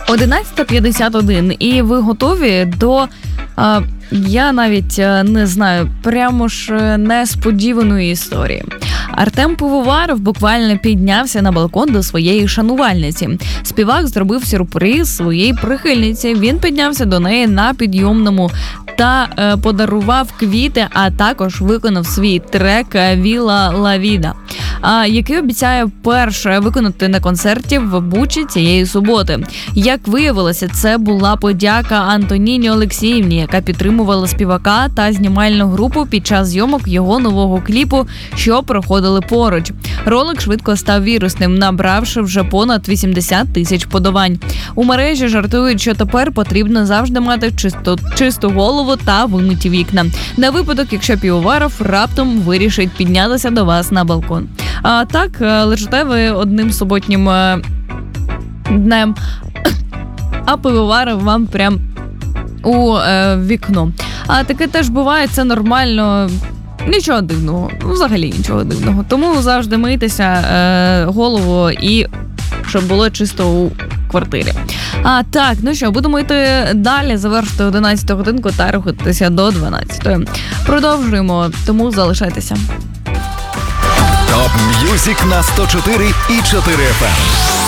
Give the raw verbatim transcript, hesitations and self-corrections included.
одинадцята п'ятдесят один, і ви готові до, а, я навіть не знаю, прямо ж несподіваної історії. Артем Пивоваров буквально піднявся на балкон до своєї шанувальниці. Співак зробив сюрприз своїй прихильниці. Він піднявся до неї на підйомному та е, подарував квіти, а також виконав свій трек «Віла ла Віда», а, який обіцяє вперше виконати на концерті в Бучі цієї суботи. Як виявилося, це була подяка Антоніні Олексіївні, яка підтримувала співака та знімальну групу під час зйомок його нового кліпу, що проходили поруч. Ролик швидко став вірусним, набравши вже понад вісімдесят тисяч вподобань. У мережі жартують, що тепер потрібно завжди мати чисту, чисту голову та вимиті вікна. На випадок, якщо Пивоваров раптом вирішить піднятися до вас на балкон. А так, лежите ви одним суботнім е, днем, а Пивоваров вам прям у е, вікно. А таке теж буває, це нормально. Нічого дивного, взагалі нічого дивного. Тому завжди мийтеся е, голову і щоб було чисто у квартирі. А так, ну що, будемо йти далі, завершити одинадцяту годинку та рухатися до дванадцятої. Продовжуємо, тому залишайтеся. Топ М'юзик на сто чотири і чотири еф ем.